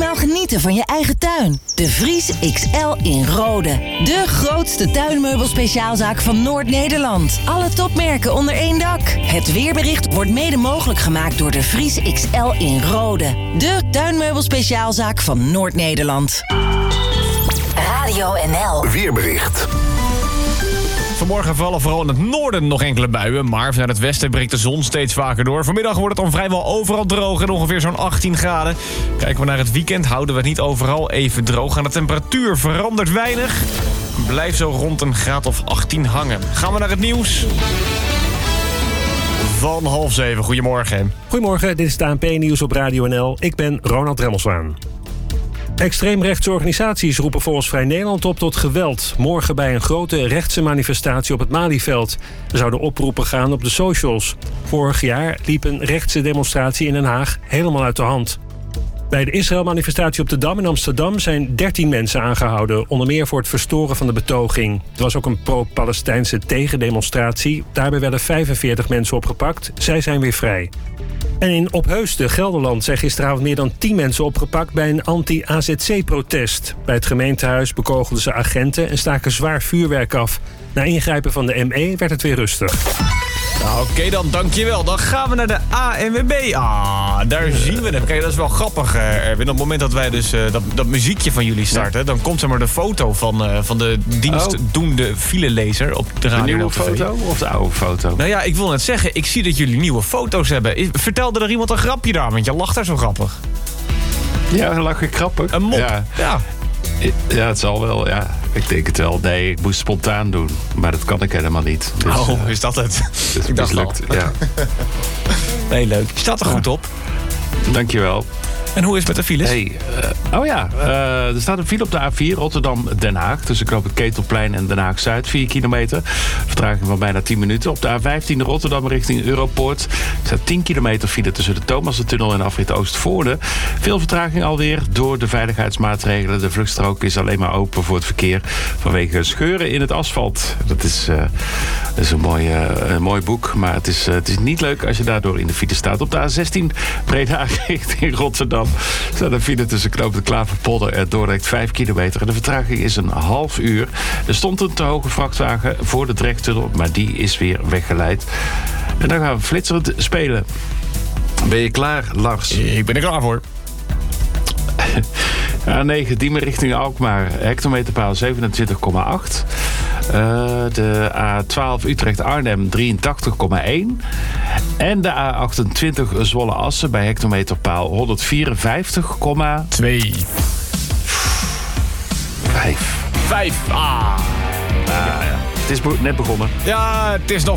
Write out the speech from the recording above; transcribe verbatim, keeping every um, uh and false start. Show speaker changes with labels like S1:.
S1: nou genieten van je eigen tuin? De Vries X L in Rode. De grootste tuinmeubelspeciaalzaak van Noord-Nederland. Alle topmerken onder één dak. Het weerbericht wordt mede mogelijk gemaakt door de Vries X L in Rode. De tuinmeubelspeciaalzaak van Noord-Nederland. Radio N L.
S2: Weerbericht.
S3: Vanmorgen vallen vooral in het noorden nog enkele buien, maar vanuit het westen breekt de zon steeds vaker door. Vanmiddag wordt het dan vrijwel overal droog en ongeveer zo'n achttien graden. Kijken we naar het weekend, houden we het niet overal even droog. En de temperatuur verandert weinig. Blijft zo rond een graad of achttien hangen. Gaan we naar het nieuws van half zeven. Goedemorgen.
S4: Goedemorgen, dit is het A N P-nieuws op Radio N L. Ik ben Ronald Remmelswaan. Extreemrechtse organisaties roepen volgens Vrij Nederland op tot geweld. Morgen bij een grote rechtse manifestatie op het Malieveld. Er zouden oproepen gaan op de socials. Vorig jaar liep een rechtse demonstratie in Den Haag helemaal uit de hand. Bij de Israël-manifestatie op de Dam in Amsterdam zijn dertien mensen aangehouden. Onder meer voor het verstoren van de betoging. Er was ook een pro-Palestijnse tegendemonstratie. Daarbij werden vijfenveertig mensen opgepakt. Zij zijn weer vrij. En in Opheusden, Gelderland, zijn gisteravond meer dan tien mensen opgepakt bij een anti-A Z C-protest. Bij het gemeentehuis bekogelden ze agenten en staken zwaar vuurwerk af. Na ingrijpen van de M E werd het weer rustig.
S3: Nou, oké okay dan, dankjewel. Dan gaan we naar de A N W B. Ah, daar zien we hem. Kijk, dat is wel grappig, uh, Erwin. Op het moment dat wij dus uh, dat, dat muziekje van jullie starten... dan komt zeg maar de foto van, uh, van de dienstdoende filelezer op de radio.
S5: De nieuwe foto of de oude foto?
S3: Nou ja, ik wil net zeggen, ik zie dat jullie nieuwe foto's hebben. Vertelde er iemand een grapje daar, want je lacht daar zo grappig.
S5: Ja, dan lach ik grappig.
S3: Een mop,
S5: ja.
S3: ja.
S5: Ja, het zal wel, ja. Ik denk het wel. Nee, ik moest spontaan doen. Maar dat kan ik helemaal niet. Dus,
S3: oh,
S5: uh,
S3: is dat het?
S5: Dus
S3: ik dacht
S5: mislukt, ja.
S3: Nee, leuk. Je staat er goed op.
S5: Dankjewel.
S3: En hoe is het met de files?
S5: Hey, uh, oh ja, uh, er staat een file op de A vier Rotterdam-Den Haag. Tussen knoop het Ketelplein en Den Haag-Zuid. vier kilometer. Vertraging van bijna tien minuten. Op de A vijftien Rotterdam richting Europoort. Er staat tien kilometer file tussen de Thomassentunnel en afrit Oostvoorde. Veel vertraging alweer door de veiligheidsmaatregelen. De vluchtstrook is alleen maar open voor het verkeer vanwege scheuren in het asfalt. Dat is, uh, dat is een, mooi, uh, een mooi boek, maar het is, uh, het is niet leuk als je daardoor in de file staat. Op de A zestien Breda richting Rotterdam staat een file tussen knoop de Klaverpolder en Dordrecht vijf kilometer. En de vertraging is een half uur. Er stond een te hoge vrachtwagen voor de Drechttunnel, maar die is weer weggeleid. En dan gaan we flitserend spelen. Ben je klaar, Lars?
S3: Ik ben er klaar voor.
S5: A negen Diemen richting Alkmaar. Hectometerpaal zevenentwintig komma acht. Uh, de A twaalf Utrecht-Arnhem drieëntachtig komma één. En de A achtentwintig Zwolle-Assen bij hectometerpaal honderdvierenvijftig komma twee. Vijf.
S3: Vijf. Ah.
S5: Uh, ja. Het is net begonnen.
S3: Ja, het is nog